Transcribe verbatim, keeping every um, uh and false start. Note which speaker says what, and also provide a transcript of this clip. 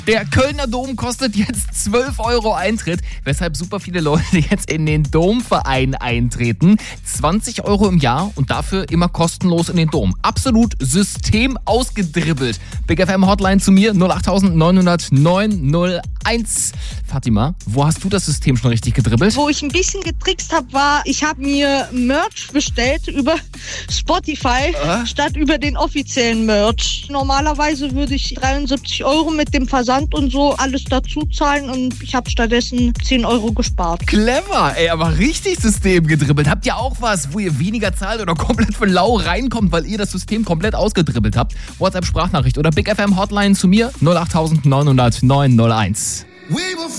Speaker 1: Der Kölner Dom kostet jetzt zwölf Euro Eintritt, weshalb super viele Leute jetzt in den Domverein eintreten. zwanzig Euro im Jahr und dafür immer kostenlos in den Dom. Absolut System ausgedribbelt. Big F M Hotline zu mir null acht neun null null neun null eins. Fatima, wo hast du das System schon richtig gedribbelt?
Speaker 2: Wo ich ein bisschen getrickst habe, war, ich habe mir Merch bestellt über Spotify äh? statt über den offiziellen Merch. Normalerweise würde ich dreiundsiebzig Euro mit dem Versand und so alles dazu zahlen und ich habe stattdessen zehn Euro gespart.
Speaker 1: Clever, ey, aber richtig System gedribbelt. Habt ihr auch was, wo ihr weniger zahlt oder komplett für lau reinkommt, weil ihr das System komplett ausgedribbelt habt? WhatsApp-Sprachnachricht oder Big F M Hotline zu mir null acht neun null null neun null eins.